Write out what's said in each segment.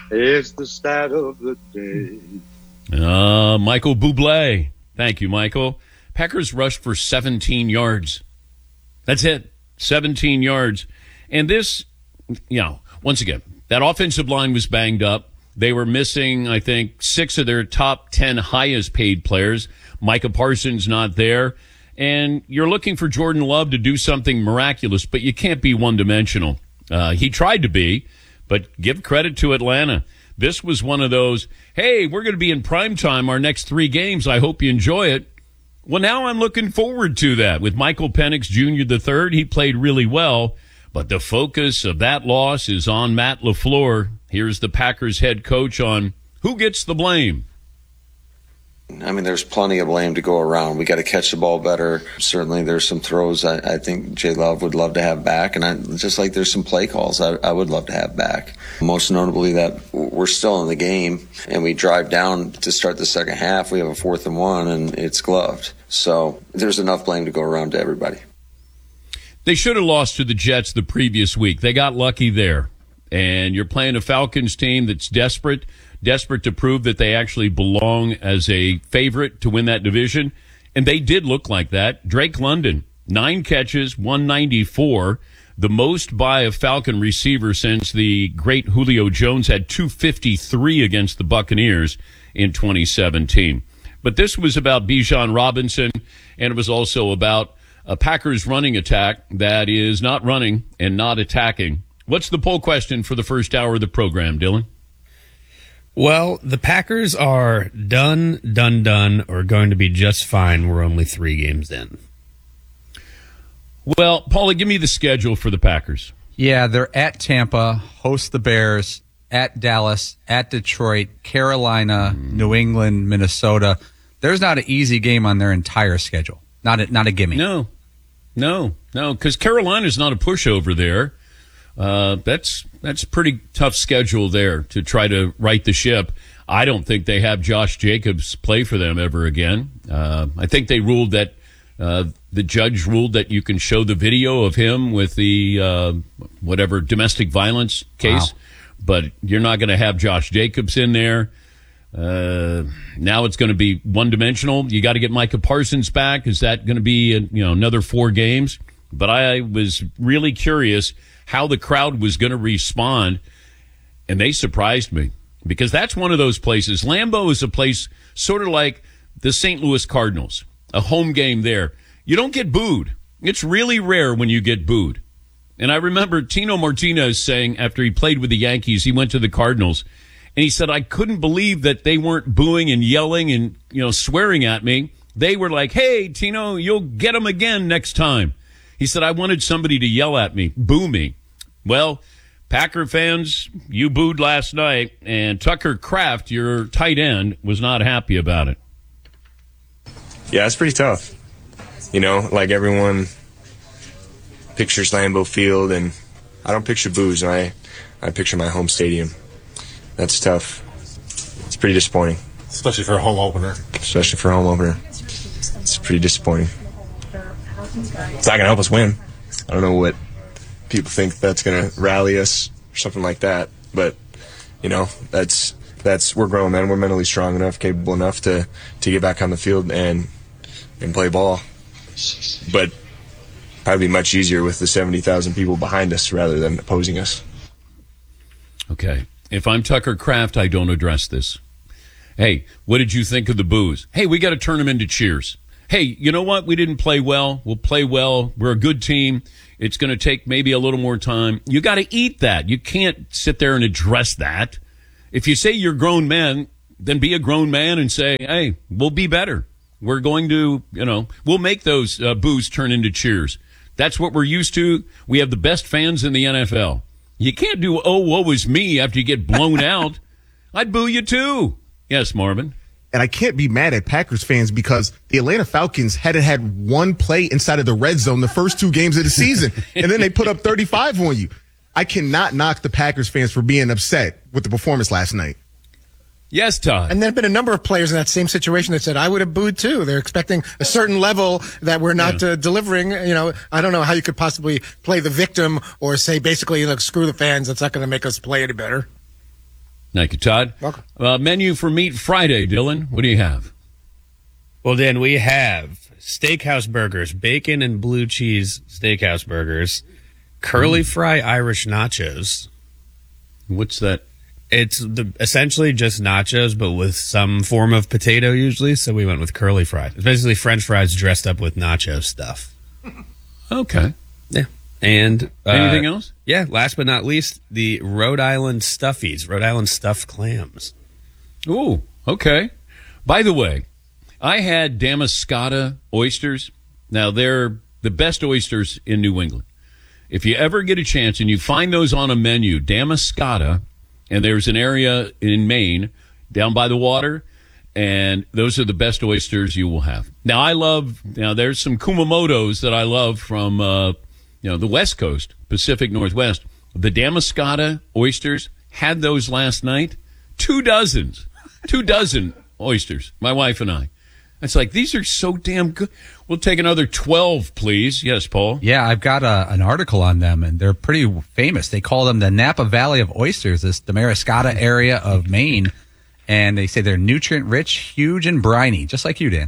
It's the start of the day. Michael Bublé. Thank you, Michael. Packers rushed for 17 yards. That's it. 17 yards. And this, once again, that offensive line was banged up. They were missing, I think, 6 of their top 10 highest paid players. Micah Parsons not there. And you're looking for Jordan Love to do something miraculous, but you can't be one-dimensional. He tried to be, but give credit to Atlanta. This was one of those, hey, we're going to be in primetime our next 3 games. I hope you enjoy it. Well, now I'm looking forward to that. With Michael Penix Jr. III, he played really well, but the focus of that loss is on Matt LaFleur. Here's the Packers head coach on who gets the blame. I mean, there's plenty of blame to go around. We got to catch the ball better. Certainly, there's some throws I think J. Love would love to have back, and just like there's some play calls I would love to have back. Most notably that we're still in the game, and we drive down to start the second half. We have a 4th and 1, and it's gloved. So there's enough blame to go around to everybody. They should have lost to the Jets the previous week. They got lucky there. And you're playing a Falcons team that's desperate to prove that they actually belong as a favorite to win that division. And they did look like that. Drake London, 9 catches, 194, the most by a Falcon receiver since the great Julio Jones had 253 against the Buccaneers in 2017. But this was about Bijan Robinson, and it was also about a Packers running attack that is not running and not attacking. What's the poll question for the first hour of the program, Dylan? Well, the Packers are done, or going to be just fine. We're only 3 games in. Well, Paulie, give me the schedule for the Packers. Yeah, they're at Tampa, host the Bears, at Dallas, at Detroit, Carolina, New England, Minnesota. There's not an easy game on their entire schedule. Not a gimme. No, because Carolina's not a pushover there. That's pretty tough schedule there to try to right the ship. I don't think they have Josh Jacobs play for them ever again. I think they ruled that the judge ruled that you can show the video of him with the whatever domestic violence case, but you're not going to have Josh Jacobs in there. Now it's going to be one-dimensional. You got to get Micah Parsons back. Is that going to be another 4 games? But I was really curious how the crowd was going to respond, and they surprised me because that's one of those places. Lambeau is a place sort of like the St. Louis Cardinals, a home game there. You don't get booed. It's really rare when you get booed. And I remember Tino Martinez saying after he played with the Yankees, he went to the Cardinals, and he said, I couldn't believe that they weren't booing and yelling and swearing at me. They were like, hey, Tino, you'll get them again next time. He said, I wanted somebody to yell at me, boo me. Well, Packer fans, you booed last night, and Tucker Kraft, your tight end, was not happy about it. Yeah, it's pretty tough. Like everyone pictures Lambeau Field, and I don't picture boos. I picture my home stadium. That's tough. It's pretty disappointing. Especially for a home opener. It's pretty disappointing. It's not going to help us win. I don't know what people think that's going to rally us or something like that. But, that's we're grown men. We're mentally strong enough, capable enough to get back on the field and play ball. But probably much easier with the 70,000 people behind us rather than opposing us. Okay. If I'm Tucker Kraft, I don't address this. Hey, what did you think of the boos? Hey, we got to turn them into cheers. Hey, you know what? We didn't play well. We'll play well. We're a good team. It's going to take maybe a little more time. You got to eat that. You can't sit there and address that. If you say you're grown men, then be a grown man and say, hey, we'll be better. We're going to, we'll make those boos turn into cheers. That's what we're used to. We have the best fans in the NFL. You can't do, oh, woe is me after you get blown out. I'd boo you too. Yes, Marvin. And I can't be mad at Packers fans because the Atlanta Falcons hadn't had one play inside of the red zone the first 2 games of the season. And then they put up 35 on you. I cannot knock the Packers fans for being upset with the performance last night. Yes, Todd. And there have been a number of players in that same situation that said, I would have booed too. They're expecting a certain level that we're not delivering. I don't know how you could possibly play the victim or say basically, screw the fans. That's not going to make us play any better. Thank you, Todd. Welcome. Menu for Meat Friday, Dylan. What do you have? Well, Dan, we have steakhouse burgers, bacon and blue cheese steakhouse burgers, curly fry Irish nachos. What's that? It's essentially just nachos, but with some form of potato usually. So we went with curly fry. It's basically French fries dressed up with nacho stuff. Okay. Yeah. And anything else? Yeah. Last but not least, the Rhode Island stuffies, Rhode Island stuffed clams. Ooh, okay. By the way, I had Damariscotta oysters. Now, they're the best oysters in New England. If you ever get a chance and you find those on a menu, Damariscotta, and there's an area in Maine down by the water, and those are the best oysters you will have. Now, there's some Kumamotos that I love from, the West Coast, Pacific Northwest. The Damariscotta oysters, had those last night. 2 dozen oysters, my wife and I. It's like, these are so damn good. We'll take another 12, please. Yes, Paul? Yeah, I've got an article on them, and they're pretty famous. They call them the Napa Valley of Oysters, this Damariscotta area of Maine. And they say they're nutrient-rich, huge, and briny, just like you, Dan.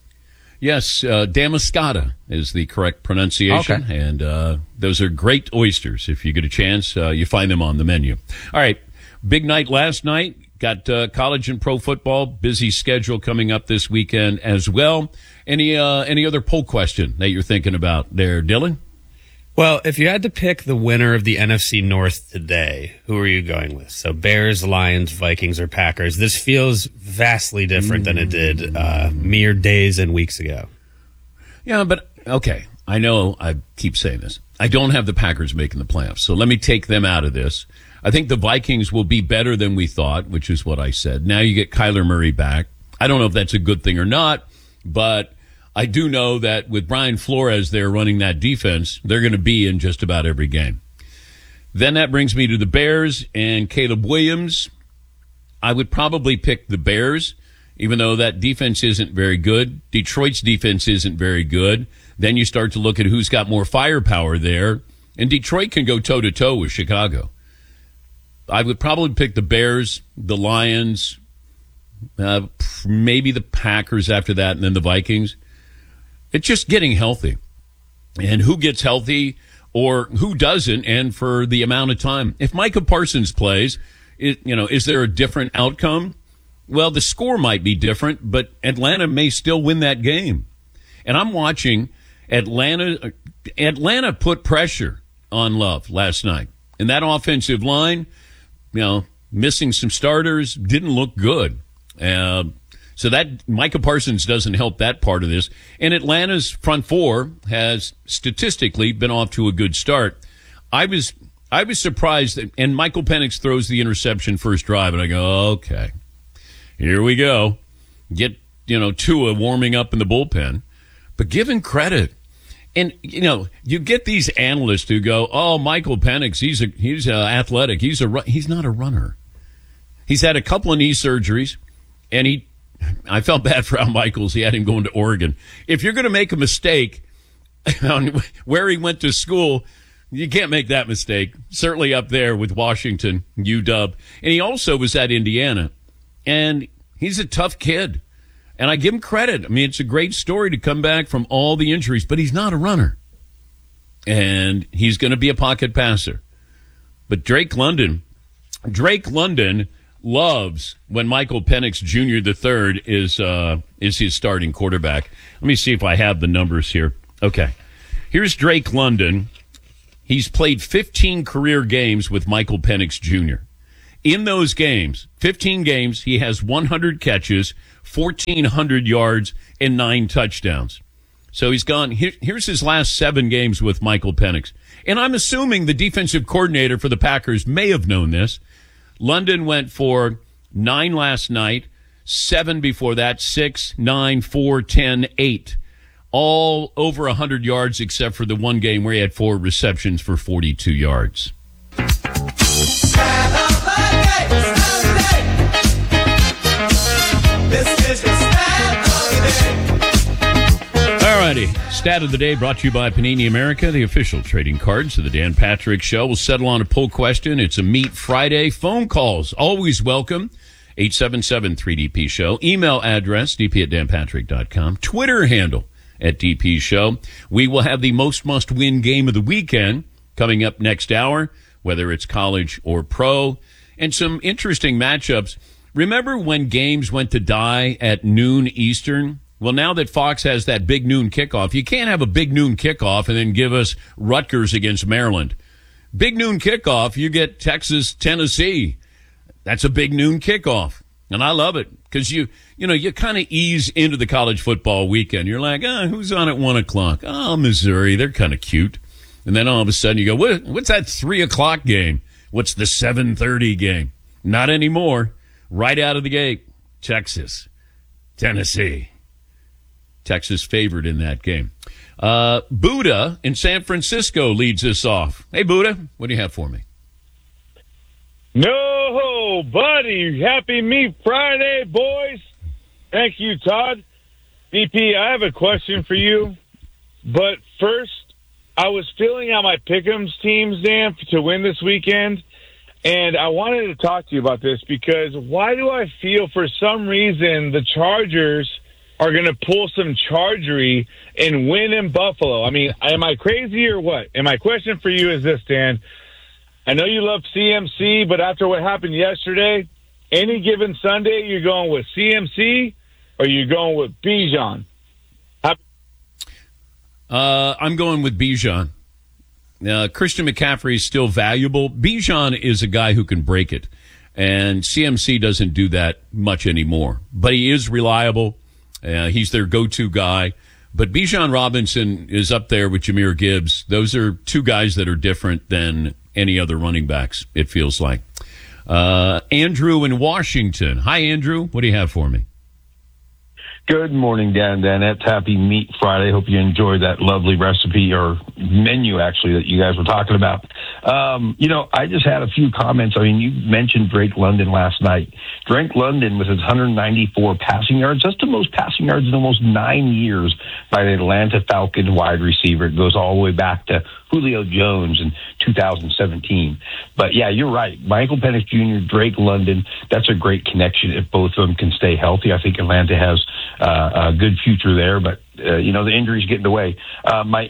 Yes, Damariscotta is the correct pronunciation. Okay. And those are great oysters. If you get a chance, you find them on the menu. All right, big night last night. Got college and pro football, busy schedule coming up this weekend as well. Any other poll question that you're thinking about there, Dylan? Well, if you had to pick the winner of the NFC North today, who are you going with? So Bears, Lions, Vikings, or Packers? This feels vastly different than it did mere days and weeks ago. Yeah, but okay. I know I keep saying this. I don't have the Packers making the playoffs, so let me take them out of this. I think the Vikings will be better than we thought, which is what I said. Now you get Kyler Murray back. I don't know if that's a good thing or not, but I do know that with Brian Flores there running that defense, they're going to be in just about every game. Then that brings me to the Bears and Caleb Williams. I would probably pick the Bears, even though that defense isn't very good. Detroit's defense isn't very good. Then you start to look at who's got more firepower there, and Detroit can go toe-to-toe with Chicago. I would probably pick the Bears, the Lions, maybe the Packers after that, and then the Vikings. It's just getting healthy. And who gets healthy or who doesn't, and for the amount of time. If Micah Parsons plays, is there a different outcome? Well, the score might be different, but Atlanta may still win that game. And I'm watching Atlanta put pressure on Love last night. And that offensive line, missing some starters, didn't look good. So that Micah Parsons doesn't help that part of this. And Atlanta's front four has statistically been off to a good start. I was surprised that, and Michael Penix throws the interception first drive, and I go, okay, here we go. Get, Tua warming up in the bullpen. But give him credit. And, you get these analysts who go, oh, Michael Penix, he's athletic. He's not a runner. He's had a couple of knee surgeries, and I felt bad for Al Michaels. He had him going to Oregon. If you're going to make a mistake on where he went to school, you can't make that mistake. Certainly up there with Washington, UW. And he also was at Indiana. And he's a tough kid. And I give him credit. I mean, it's a great story to come back from all the injuries, but he's not a runner. And he's going to be a pocket passer. But Drake London loves when Michael Penix Jr. III is his starting quarterback. Let me see if I have the numbers here. Okay. Here's Drake London. He's played 15 career games with Michael Penix Jr. In those games, 15 games, he has 100 catches, 1,400 yards, and 9 touchdowns. So he's gone. Here's his last 7 games with Michael Penix. And I'm assuming the defensive coordinator for the Packers may have known this. London went for 9 last night, 7 before that, 6, 9, 4, 10, 8. All over 100 yards except for the one game where he had 4 receptions for 42 yards. Stat of the day brought to you by Panini America, the official trading cards of the Dan Patrick Show. We'll settle on a poll question. It's a Meat Friday. Phone calls, always welcome. 877-3DP Show. Email address, dp@danpatrick.com. Twitter handle @DP Show. We will have the most must-win game of the weekend coming up next hour, whether it's college or pro, and some interesting matchups. Remember when games went to die at noon Eastern? Well, now that Fox has that big noon kickoff, you can't have a big noon kickoff and then give us Rutgers against Maryland. Big noon kickoff, you get Texas, Tennessee. That's a big noon kickoff. And I love it because you kind of ease into the college football weekend. You're like, who's on at 1 o'clock? Oh, Missouri. They're kind of cute. And then all of a sudden you go, what's that 3 o'clock game? What's the 7:30 game? Not anymore. Right out of the gate, Texas, Tennessee. Texas favored in that game. Buddha in San Francisco leads us off. Hey, Buddha, what do you have for me? No, buddy. Happy Meat Friday, boys. Thank you, Todd. DP, I have a question for you. But first, I was filling out my Pick'ems teams, Dan, to win this weekend. And I wanted to talk to you about this because why do I feel for some reason the Chargers are going to pull some chargery and win in Buffalo? I mean, am I crazy or what? And my question for you is this, Dan. I know you love CMC, but after what happened yesterday, any given Sunday, you're going with CMC or you're going with Bijan? I'm going with Bijan. Christian McCaffrey is still valuable. Bijan is a guy who can break it, and CMC doesn't do that much anymore. But he is reliable. He's their go-to guy. But Bijan Robinson is up there with Jahmyr Gibbs. Those are two guys that are different than any other running backs, it feels like. Andrew in Washington. Hi, Andrew. What do you have for me? Good morning, Dan. It's Happy Meat Friday. Hope you enjoyed that lovely recipe or menu, actually, that you guys were talking about. I just had a few comments. I mean, you mentioned Drake London last night. Drake London, with his 194 passing yards, that's the most passing yards in almost 9 years by the Atlanta Falcons wide receiver. It goes all the way back to Julio Jones in 2017. But, yeah, you're right. Michael Penix Jr., Drake London, that's a great connection if both of them can stay healthy. I think Atlanta has a good future there, but, the injuries get in the way. My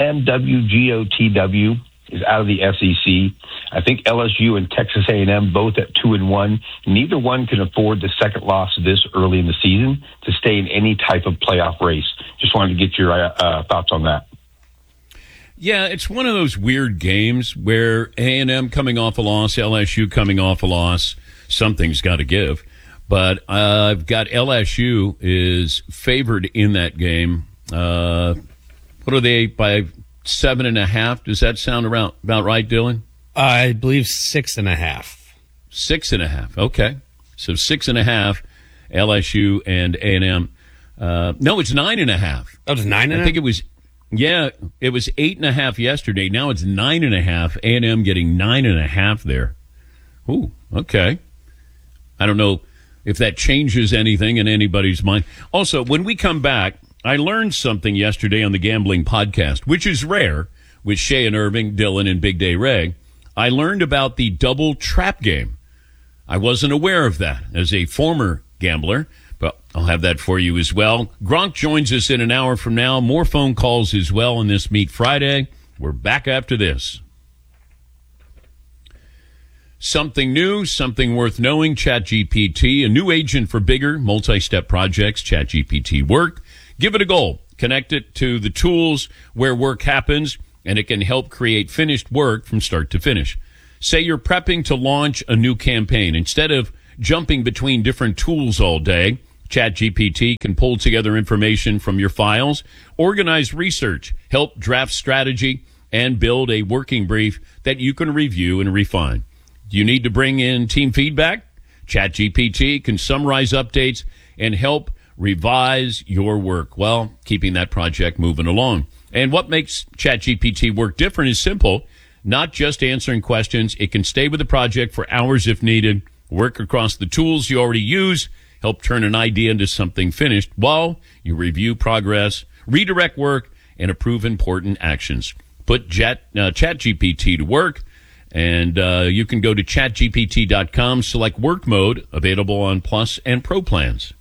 MMWGOTW is out of the SEC. I think LSU and Texas A&M both at 2-1. Neither one can afford the second loss this early in the season to stay in any type of playoff race. Just wanted to get your thoughts on that. Yeah, it's one of those weird games where A&M coming off a loss, LSU coming off a loss, something's got to give. But I've got LSU is favored in that game. What are they, by 7.5? Does that sound about right, Dylan? I believe 6.5. 6.5. Okay, so 6.5. LSU and A&M. No, it's 9.5. Oh, it's 9.5. I think it was. Yeah, it was 8.5 yesterday. Now it's 9.5. A&M getting 9.5 there. Ooh, okay. I don't know if that changes anything in anybody's mind. Also, when we come back, I learned something yesterday on the Gambling Podcast, which is rare with Shay and Irving, Dylan, and Big Day Ray. I learned about the double trap game. I wasn't aware of that as a former gambler, but I'll have that for you as well. Gronk joins us in an hour from now. More phone calls as well on this Meat Friday. We're back after this. Something new, something worth knowing, ChatGPT, a new agent for bigger multi-step projects, ChatGPT Work. Give it a goal. Connect it to the tools where work happens, and it can help create finished work from start to finish. Say you're prepping to launch a new campaign. Instead of jumping between different tools all day, ChatGPT can pull together information from your files, organize research, help draft strategy, and build a working brief that you can review and refine. Do you need to bring in team feedback? ChatGPT can summarize updates and help revise your work while keeping that project moving along. And what makes ChatGPT Work different is simple. Not just answering questions. It can stay with the project for hours if needed, work across the tools you already use, help turn an idea into something finished while you review progress, redirect work, and approve important actions. Put ChatGPT to work, and you can go to chatgpt.com, select work mode, available on Plus and Pro plans.